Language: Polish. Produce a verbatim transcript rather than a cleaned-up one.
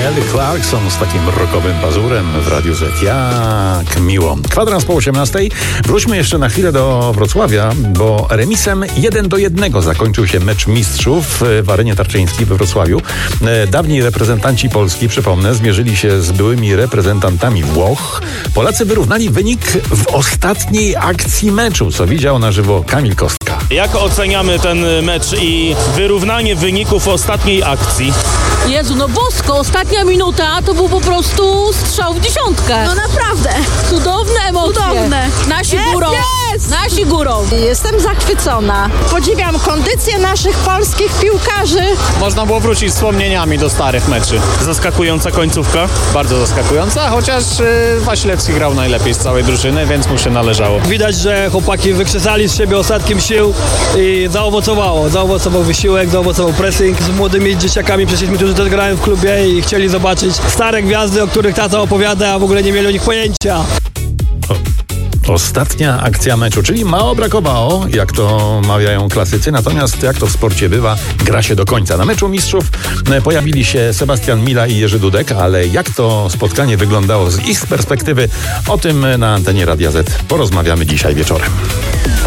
Kelly Clarkson z takim rockowym pazurem w Radiu Z. Jak miło. Kwadrans po osiemnastej. Wróćmy jeszcze na chwilę do Wrocławia, bo remisem jeden do jednego zakończył się mecz mistrzów w Arenie Tarczyńskiej we Wrocławiu. Dawni reprezentanci Polski, przypomnę, zmierzyli się z byłymi reprezentantami Włoch. Polacy wyrównali wynik w ostatniej akcji meczu, co widział na żywo Kamil Kostka. Jak oceniamy ten mecz i wyrównanie wyników ostatniej akcji? Jezu, no bosko, ostatnia minuta to był po prostu strzał w dziesiątkę. No naprawdę. Cudowne emocje. Cudowne. Nasi Jest, górą. jest. Nasi górą. Jestem zachwycona. Podziwiam kondycję naszych polskich piłkarzy. Można było wrócić wspomnieniami do starych meczy. Zaskakująca końcówka. Bardzo zaskakująca, chociaż yy, Wasilewski grał najlepiej z całej drużyny, więc mu się należało. Widać, że chłopaki wykrzesali z siebie ostatkiem sił i zaowocowało. Zaowocował wysiłek, zaowocował pressing. Z młodymi dzieciakami przeszliśmy, którzy też grałem w klubie i chcieli zobaczyć stare gwiazdy, o których tata opowiada, a w ogóle nie mieli o nich pojęcia. Ostatnia akcja meczu, czyli mało brakowało, jak to mawiają klasycy, natomiast jak to w sporcie bywa, gra się do końca. Na meczu mistrzów pojawili się Sebastian Mila i Jerzy Dudek, ale jak to spotkanie wyglądało z ich perspektywy, o tym na antenie Radia Z porozmawiamy dzisiaj wieczorem.